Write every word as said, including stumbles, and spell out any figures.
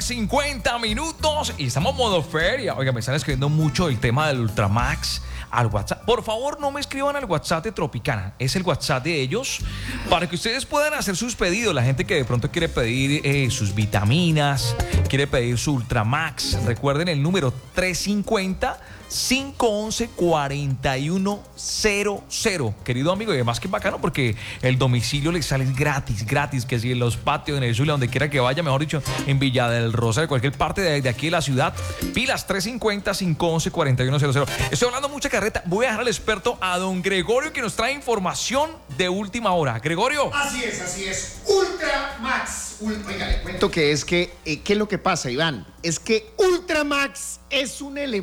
cincuenta minutos y estamos modo feria. Oiga, me están escribiendo mucho el tema del Ultramax al WhatsApp. Por favor, no me escriban al WhatsApp de Tropicana. Es el WhatsApp de ellos para que ustedes puedan hacer sus pedidos. La gente que de pronto quiere pedir eh, sus vitaminas, quiere pedir su Ultramax. Recuerden el número tres cincuenta, cinco once, cuarenta y uno cero cero. Querido amigo, y además que bacano porque el domicilio le sale gratis, gratis. Que si en los patios, en el Zulia, donde quiera que vaya, mejor dicho, en Villa del Rosario, cualquier parte de, de aquí de la ciudad. Pilas tres cincuenta, cinco once, cuarenta y uno cero cero. Estoy hablando mucha carreta. Voy a dejar al experto, a don Gregorio, que nos trae información de última hora. Gregorio. Así es, así es. Ultramax. Oiga, le cuento que es que, eh, ¿qué es lo que pasa, Iván? Es que Ultramax es un elemento